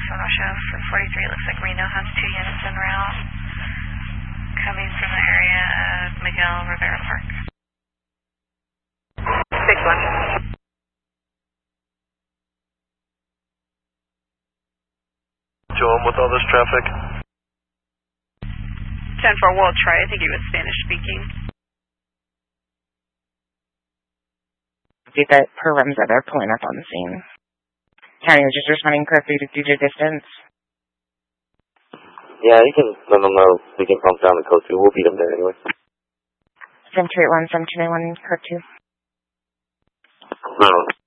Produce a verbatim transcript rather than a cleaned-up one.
San Russia for forty-three. Looks like Reno has two units en route coming from the area of Miguel Rivera Park. six one. Joan, with all this traffic? ten four, we'll try. I think he was Spanish speaking. See that per Remza, they're pulling up on the scene. County was just responding correctly to D J distance. Yeah, you can let them know we can pump down the code two. We'll beat them there anyway. seven two eight one, seven two nine one, code two. No.